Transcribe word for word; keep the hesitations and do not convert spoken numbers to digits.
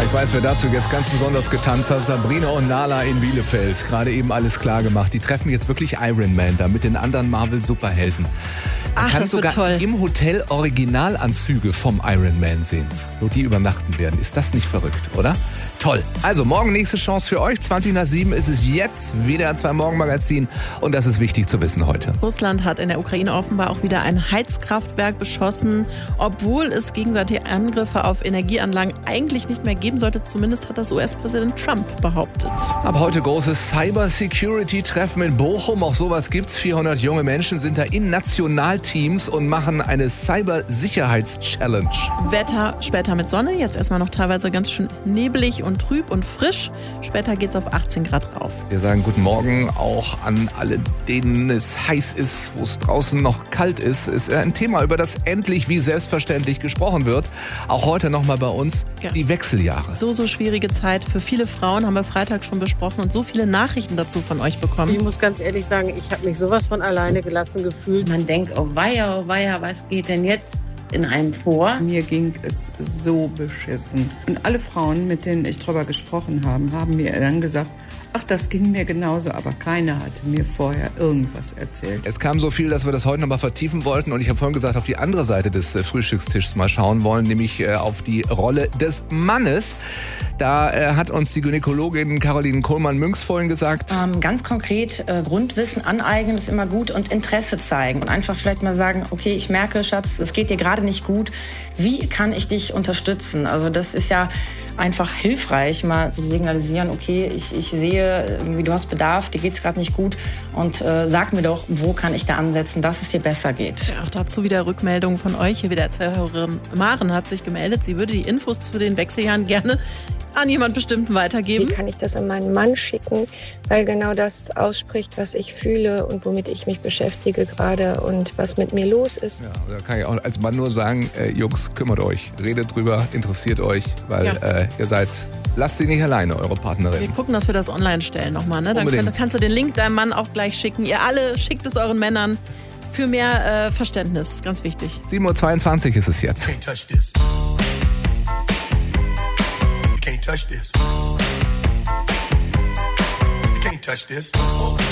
Ich weiß, wer dazu jetzt ganz besonders getanzt hat. Sabrina und Nala in Bielefeld. Gerade eben alles klar gemacht. Die treffen jetzt wirklich Iron Man da mit den anderen Marvel-Superhelden. Man Ach, kann das wird sogar toll. im Hotel Originalanzüge vom Iron Man sehen, wo die übernachten werden. Ist das nicht verrückt, oder? Toll. Also morgen nächste Chance für euch. zwanzig nach sieben ist es jetzt. W D R zwei Morgenmagazin. Und das ist wichtig zu wissen heute. Russland hat in der Ukraine offenbar auch wieder ein Heizkraftwerk beschossen, obwohl es gegenseitige Angriffe auf Energieanlagen eigentlich nicht mehr geben sollte. Zumindest hat das U S-Präsident Trump behauptet. Ab heute großes Cyber-Security-Treffen in Bochum. Auch sowas gibt's. vierhundert junge Menschen sind da in Nationalteams und machen eine Cyber-Sicherheits-Challenge. Wetter später mit Sonne, jetzt erstmal noch teilweise ganz schön nebelig und trüb und frisch. Später geht's auf achtzehn Grad rauf. Wir sagen guten Morgen auch an alle, denen es heiß ist, wo es draußen noch kalt ist. Es ist ein Thema, über das endlich wie selbstverständlich gesprochen wird. Auch heute nochmal bei uns Ja. die Wechseljahre. So, so schwierige Zeit für viele Frauen, haben wir Freitag schon besprochen und so viele Nachrichten dazu von euch bekommen. Ich muss ganz ehrlich sagen, ich habe mich sowas von alleine gelassen gefühlt. Man denkt, oh weia, oh weia, was geht denn jetzt in einem vor? Mir ging es so beschissen. Und alle Frauen, mit denen ich drüber gesprochen habe, haben mir dann gesagt, ach, das ging mir genauso, aber keiner hatte mir vorher irgendwas erzählt. Es kam so viel, dass wir das heute nochmal vertiefen wollten. Und ich habe vorhin gesagt, auf die andere Seite des äh, Frühstückstischs mal schauen wollen, nämlich äh, auf die Rolle des Mannes. Da äh, hat uns die Gynäkologin Caroline Kohlmann-Münx vorhin gesagt, Ähm, ganz konkret, äh, Grundwissen aneignen ist immer gut und Interesse zeigen. Und einfach vielleicht mal sagen, okay, ich merke, Schatz, es geht dir gerade nicht gut. Wie kann ich dich unterstützen? Also das ist ja einfach hilfreich, mal zu signalisieren, okay, ich, ich sehe, wie du hast Bedarf, dir geht's gerade nicht gut. Und äh, sag mir doch, wo kann ich da ansetzen, dass es dir besser geht. Ja, auch dazu wieder Rückmeldungen von euch. Hier wieder Zuhörerin Maren hat sich gemeldet. Sie würde die Infos zu den Wechseljahren gerne an jemand Bestimmten weitergeben. Wie kann ich das an meinen Mann schicken, weil genau das ausspricht, was ich fühle und womit ich mich beschäftige gerade und was mit mir los ist. ja, da kann ich auch als Mann nur sagen, äh, Jungs, kümmert euch, redet drüber, interessiert euch, weil Ja. äh, ihr seid, lasst sie nicht alleine, eure Wir Partnerin. gucken, dass wir das online stellen nochmal. Ne? Dann Unbedingt. kann, kannst du den Link deinem Mann auch gleich schicken. Ihr alle schickt es euren Männern für mehr äh, Verständnis. Ganz wichtig. sieben Uhr zweiundzwanzig ist es jetzt. Can't touch this. You can't touch this. You can't touch this.